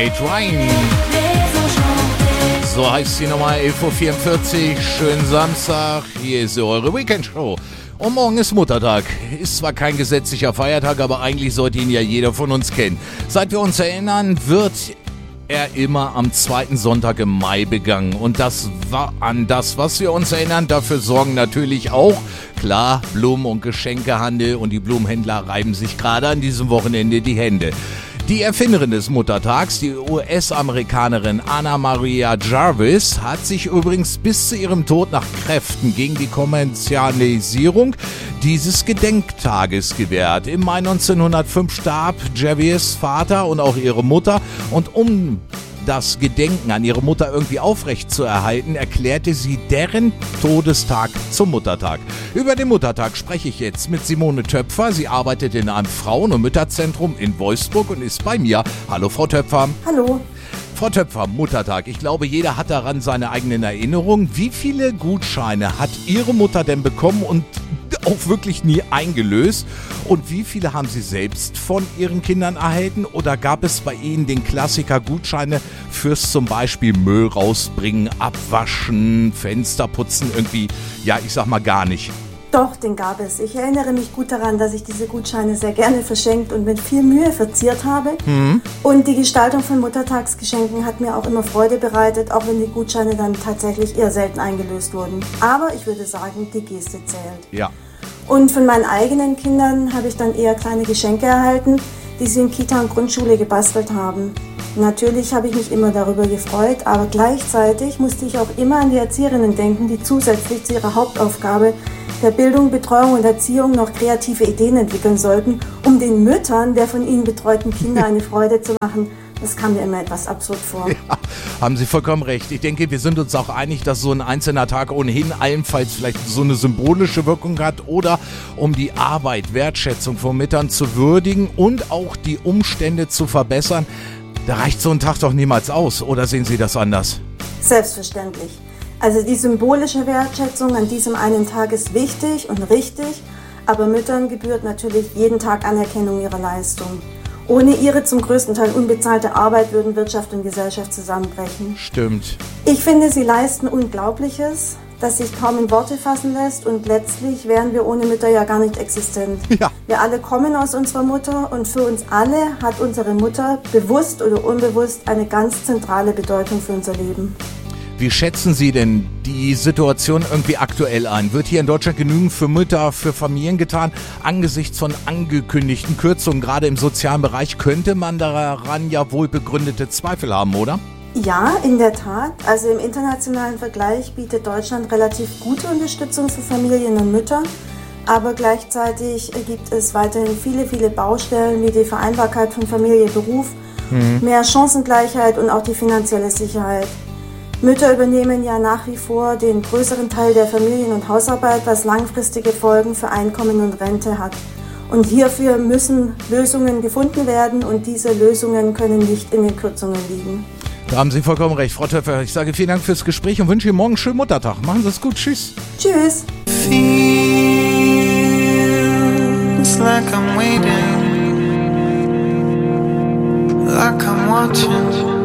Kate Ryan. So heißt sie nochmal, 11.44 Uhr, schönen Samstag, hier ist eure Weekend-Show. Und morgen ist Muttertag. Ist zwar kein gesetzlicher Feiertag, aber eigentlich sollte ihn ja jeder von uns kennen. Seit wir uns erinnern, wird er immer am zweiten Sonntag im Mai begangen. Und das war an das, was wir uns erinnern. Dafür sorgen natürlich auch, klar, Blumen- und Geschenkehandel. Und die Blumenhändler reiben sich gerade an diesem Wochenende die Hände. Die Erfinderin des Muttertags, die US-Amerikanerin Anna Maria Jarvis, hat sich übrigens bis zu ihrem Tod nach Kräften gegen die Kommerzialisierung dieses Gedenktages gewehrt. Im Mai 1905 starb Jarvis' Vater und auch ihre Mutter, und um das Gedenken an ihre Mutter irgendwie aufrecht zu erhalten, erklärte sie deren Todestag zum Muttertag. Über den Muttertag spreche ich jetzt mit Simone Töpfer. Sie arbeitet in einem Frauen- und Mütterzentrum in Wolfsburg und ist bei mir. Hallo, Frau Töpfer. Hallo. Frau Töpfer, Muttertag. Ich glaube, jeder hat daran seine eigenen Erinnerungen. Wie viele Gutscheine hat Ihre Mutter denn bekommen und auch wirklich nie eingelöst? Und wie viele haben Sie selbst von Ihren Kindern erhalten? Oder gab es bei Ihnen den Klassiker Gutscheine fürs zum Beispiel Müll rausbringen, abwaschen, Fenster putzen, irgendwie, ja, ich sag mal gar nicht? Doch, den gab es. Ich erinnere mich gut daran, dass ich diese Gutscheine sehr gerne verschenkt und mit viel Mühe verziert habe. Und die Gestaltung von Muttertagsgeschenken hat mir auch immer Freude bereitet, auch wenn die Gutscheine dann tatsächlich eher selten eingelöst wurden. Aber ich würde sagen, die Geste zählt. Ja. Und von meinen eigenen Kindern habe ich dann eher kleine Geschenke erhalten, die sie in Kita und Grundschule gebastelt haben. Natürlich habe ich mich immer darüber gefreut, aber gleichzeitig musste ich auch immer an die Erzieherinnen denken, die zusätzlich zu ihrer Hauptaufgabe der Bildung, Betreuung und Erziehung noch kreative Ideen entwickeln sollten, um den Müttern der von ihnen betreuten Kinder eine Freude zu machen. Das kam mir immer etwas absurd vor. Ja, haben Sie vollkommen recht. Ich denke, wir sind uns auch einig, dass so ein einzelner Tag ohnehin allenfalls vielleicht so eine symbolische Wirkung hat, oder um die Arbeit, Wertschätzung von Müttern zu würdigen und auch die Umstände zu verbessern. Da reicht so ein Tag doch niemals aus, oder sehen Sie das anders? Selbstverständlich. Also die symbolische Wertschätzung an diesem einen Tag ist wichtig und richtig, aber Müttern gebührt natürlich jeden Tag Anerkennung ihrer Leistung. Ohne ihre zum größten Teil unbezahlte Arbeit würden Wirtschaft und Gesellschaft zusammenbrechen. Stimmt. Ich finde, sie leisten Unglaubliches, das sich kaum in Worte fassen lässt, und letztlich wären wir ohne Mütter ja gar nicht existent. Ja. Wir alle kommen aus unserer Mutter, und für uns alle hat unsere Mutter bewusst oder unbewusst eine ganz zentrale Bedeutung für unser Leben. Wie schätzen Sie denn die Situation irgendwie aktuell ein? Wird hier in Deutschland genügend für Mütter, für Familien getan? Angesichts von angekündigten Kürzungen, gerade im sozialen Bereich, könnte man daran ja wohl begründete Zweifel haben, oder? Ja, in der Tat. Also im internationalen Vergleich bietet Deutschland relativ gute Unterstützung für Familien und Mütter. Aber gleichzeitig gibt es weiterhin viele Baustellen wie die Vereinbarkeit von Familie und Beruf, mehr Chancengleichheit und auch die finanzielle Sicherheit. Mütter übernehmen ja nach wie vor den größeren Teil der Familien- und Hausarbeit, was langfristige Folgen für Einkommen und Rente hat. Und hierfür müssen Lösungen gefunden werden, und diese Lösungen können nicht in den Kürzungen liegen. Da haben Sie vollkommen recht, Frau Töpfer. Ich sage vielen Dank fürs Gespräch und wünsche Ihnen morgen einen schönen Muttertag. Machen Sie es gut. Tschüss. Tschüss. Feels like I'm waiting, like I'm watching.